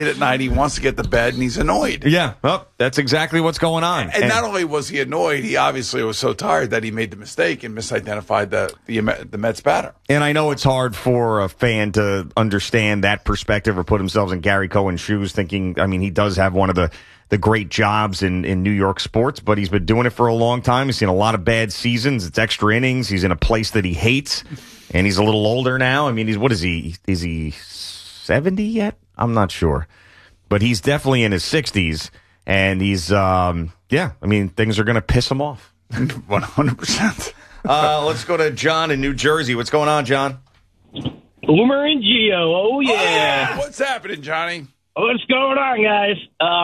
at night. He wants to get to bed, and he's annoyed. Yeah, well, that's exactly what's going on. And not only was he annoyed, he obviously was so tired that he made the mistake and misidentified the Mets batter. And I know it's hard for a fan to understand that perspective or put themselves in Gary Cohen's shoes, thinking, I mean, he does have one of the great jobs in New York sports, but he's been doing it for a long time. He's seen a lot of bad seasons. It's extra innings. He's in a place that he hates, and he's a little older now. I mean, what is he? Is he 70 yet? I'm not sure. But he's definitely in his 60s, and he's, I mean, things are going to piss him off. 100%. Let's go to John in New Jersey. What's going on, John? Boomer and Geo. Oh, yeah. What's happening, Johnny? What's going on, guys?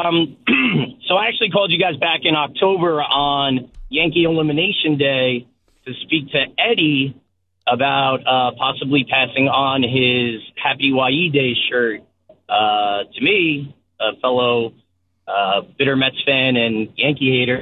So I actually called you guys back in October on Yankee Elimination Day to speak to Eddie about possibly passing on his Happy YE Day shirt to me, a fellow bitter Mets fan and Yankee hater.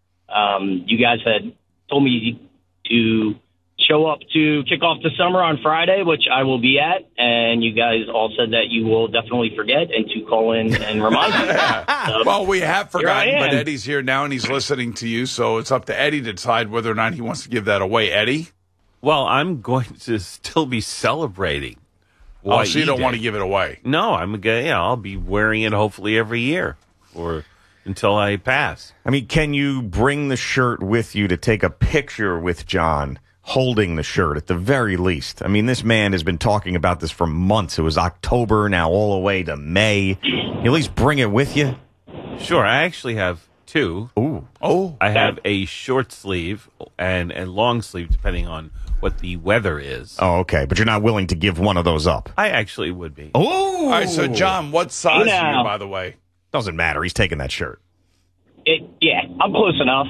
You guys had told me to show up to kick off the summer on Friday, which I will be at, and you guys all said that you will definitely forget and to call in and remind me. Well, we have forgotten, but Eddie's here now, and he's listening to you, so it's up to Eddie to decide whether or not he wants to give that away. Eddie? Well, I'm going to still be celebrating. Oh, so you don't want to give it away? No, I'll be wearing it hopefully every year or until I pass. I mean, can you bring the shirt with you to take a picture with John holding the shirt at the very least? I mean, this man has been talking about this for months. It was October, now all the way to May. You at least bring it with you? Sure, I actually have two. Ooh. Oh. I have a short sleeve and long sleeve, depending on what the weather is. Oh, okay. But you're not willing to give one of those up? I actually would be. Oh! All right, so, John, what size are you, by the way? Doesn't matter. He's taking that shirt. Yeah, I'm close enough.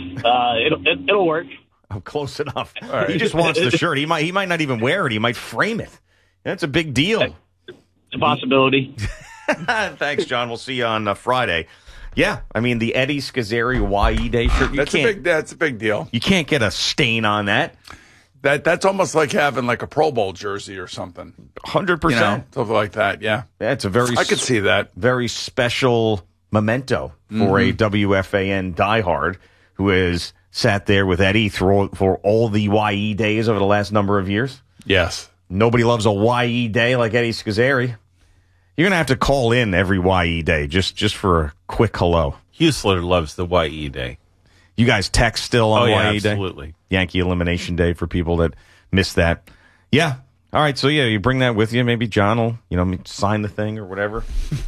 It'll work. I'm close enough. Right. He just wants the shirt. He might not even wear it. He might frame it. That's a big deal. It's a possibility. Thanks, John. We'll see you on Friday. Yeah, I mean, the Eddie Scazzeri YE Day shirt. That's a big deal. You can't get a stain on that. That's almost like having like a Pro Bowl jersey or something. 100%. Something like that, yeah. That's I could see that. Very special memento for a WFAN diehard who has sat there with Eddie for all the YE days over the last number of years. Yes. Nobody loves a YE day like Eddie Scazzeri. You're going to have to call in every YE day just for a quick hello. Hustler loves the YE Day. You guys text still on YE Day? Absolutely. Yankee Elimination Day for people that missed that. Yeah. All right. So, yeah, you bring that with you. Maybe John will, sign the thing or whatever.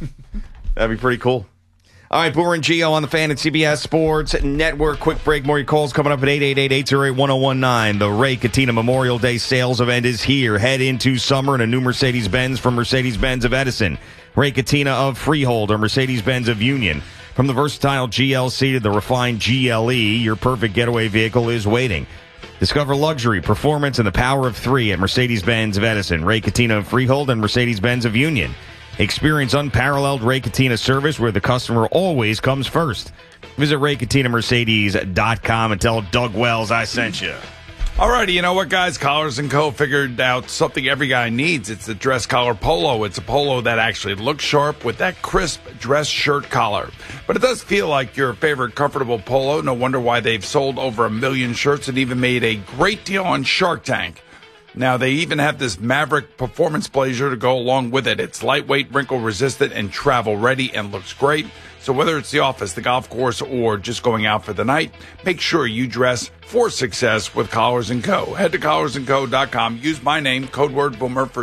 That'd be pretty cool. All right, Boomer and Gio on the Fan at CBS Sports Network. Quick break. More of your calls coming up at 888-808-1019. The Ray Catena Memorial Day sales event is here. Head into summer in a new Mercedes-Benz from Mercedes-Benz of Edison, Ray Catena of Freehold, or Mercedes-Benz of Union. From the versatile GLC to the refined GLE, your perfect getaway vehicle is waiting. Discover luxury, performance, and the power of three at Mercedes-Benz of Edison, Ray Catena of Freehold, and Mercedes-Benz of Union. Experience unparalleled Ray Catena service where the customer always comes first. Visit RayCatenaMercedes.com and tell Doug Wells I sent you. All righty, you know what, guys? Collars & Co. figured out something every guy needs. It's the dress collar polo. It's a polo that actually looks sharp with that crisp dress shirt collar. But it does feel like your favorite comfortable polo. No wonder why they've sold over 1 million shirts and even made a great deal on Shark Tank. Now, they even have this Maverick performance blazer to go along with it. It's lightweight, wrinkle-resistant, and travel-ready and looks great. So whether it's the office, the golf course, or just going out for the night, make sure you dress for success with Collars & Co. Head to collarsandco.com. Use my name, code word Boomer, for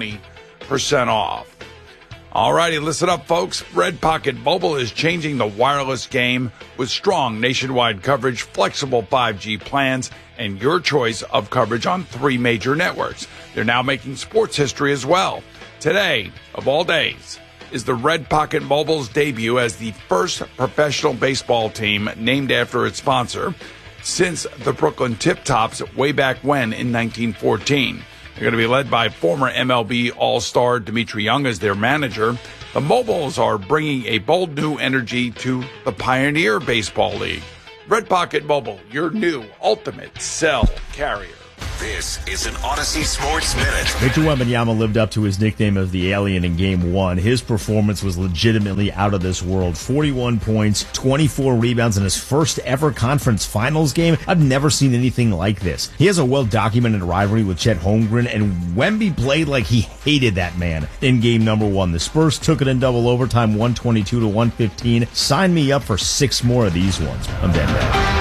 20% off. All righty, listen up, folks. Red Pocket Mobile is changing the wireless game with strong nationwide coverage, flexible 5G plans, and your choice of coverage on 3 major networks. They're now making sports history as well. Today, of all days, is the Red Pocket Mobile's debut as the first professional baseball team named after its sponsor since the Brooklyn Tip Tops way back when in 1914. They're going to be led by former MLB All-Star Dimitri Young as their manager. The Mobiles are bringing a bold new energy to the Pioneer Baseball League. Red Pocket Mobile, your new ultimate cell carrier. This is an Odyssey Sports Minute. Victor Wembanyama lived up to his nickname of the Alien in Game 1. His performance was legitimately out of this world. 41 points, 24 rebounds in his first ever conference finals game. I've never seen anything like this. He has a well-documented rivalry with Chet Holmgren, and Wemby played like he hated that man in game number 1. The Spurs took it in double overtime, 122-115. Sign me up for 6 more of these ones. I'm Dan Bad.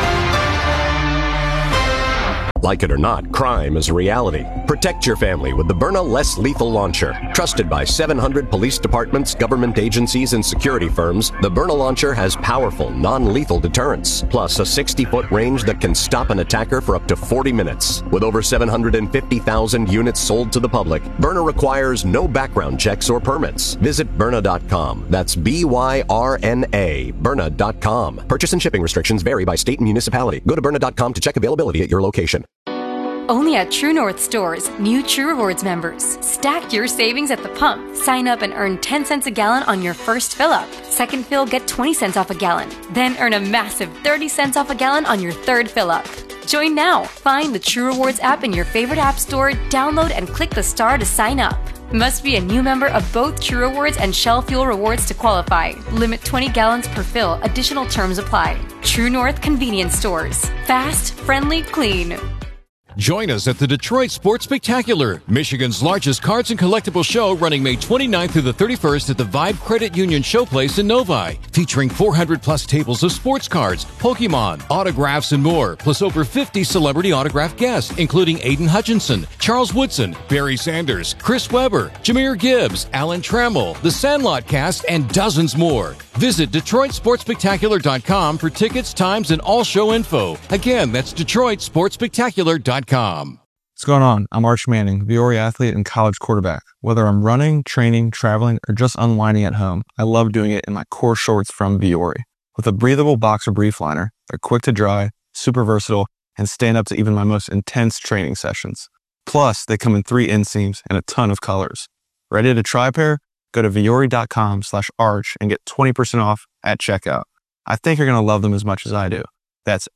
Like it or not, crime is a reality. Protect your family with the Byrna Less Lethal Launcher. Trusted by 700 police departments, government agencies, and security firms, the Byrna Launcher has powerful, non-lethal deterrence, plus a 60-foot range that can stop an attacker for up to 40 minutes. With over 750,000 units sold to the public, Byrna requires no background checks or permits. Visit Byrna.com. That's B-Y-R-N-A, Byrna.com. Purchase and shipping restrictions vary by state and municipality. Go to Byrna.com to check availability at your location. Only at True North stores, new True Rewards members. Stack your savings at the pump. Sign up and earn 10 cents a gallon on your first fill-up. Second fill, get 20 cents off a gallon. Then earn a massive 30 cents off a gallon on your third fill-up. Join now. Find the True Rewards app in your favorite app store, download and click the star to sign up. Must be a new member of both True Rewards and Shell Fuel Rewards to qualify. Limit 20 gallons per fill. Additional terms apply. True North Convenience Stores. Fast, friendly, clean. Join us at the Detroit Sports Spectacular, Michigan's largest cards and collectible show, running May 29th through the 31st at the Vibe Credit Union Showplace in Novi, featuring 400-plus tables of sports cards, Pokemon, autographs, and more, plus over 50 celebrity autograph guests, including Aiden Hutchinson, Charles Woodson, Barry Sanders, Chris Webber, Jameer Gibbs, Alan Trammell, The Sandlot Cast, and dozens more. Visit DetroitSportsSpectacular.com for tickets, times, and all show info. Again, that's DetroitSportsSpectacular.com. What's going on? I'm Arch Manning, Viore athlete and college quarterback. Whether I'm running, training, traveling, or just unwinding at home, I love doing it in my core shorts from Viore. With a breathable boxer brief liner, they're quick to dry, super versatile, and stand up to even my most intense training sessions. Plus, they come in 3 inseams and a ton of colors. Ready to try a pair? Go to Viore.com/arch and get 20% off at checkout. I think you're going to love them as much as I do. That's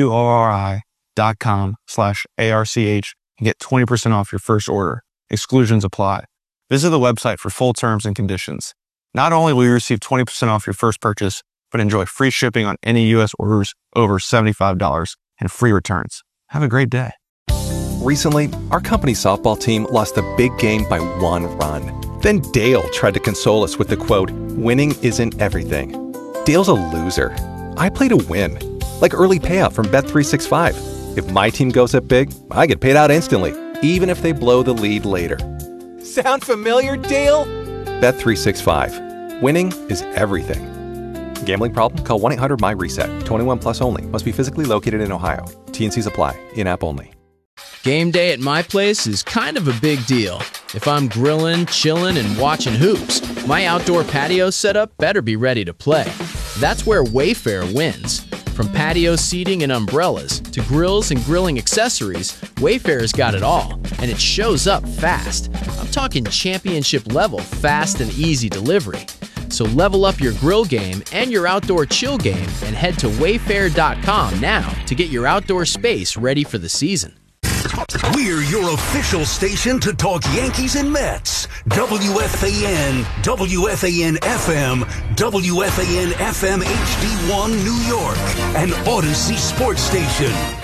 VUORI.com/ARCH and get 20% off your first order. Exclusions apply. Visit the website for full terms and conditions. Not only will you receive 20% off your first purchase, but enjoy free shipping on any U.S. orders over $75 and free returns. Have a great day. Recently, our company softball team lost a big game by 1 run. Then Dale tried to console us with the quote, "Winning isn't everything." Dale's a loser. I play to win. Like early payout from Bet365. If my team goes up big, I get paid out instantly, even if they blow the lead later. Sound familiar, Dale? Bet365. Winning is everything. Gambling problem? Call 1-800-MY-RESET. 21 plus only. Must be physically located in Ohio. T&Cs apply. In-app only. Game day at my place is kind of a big deal. If I'm grilling, chilling, and watching hoops, my outdoor patio setup better be ready to play. That's where Wayfair wins. From patio seating and umbrellas to grills and grilling accessories, Wayfair's got it all, and it shows up fast. I'm talking championship level fast and easy delivery. So level up your grill game and your outdoor chill game and head to Wayfair.com now to get your outdoor space ready for the season. We're your official station to talk Yankees and Mets. WFAN, WFAN FM, WFAN FM HD1 New York, and Odyssey Sports Station.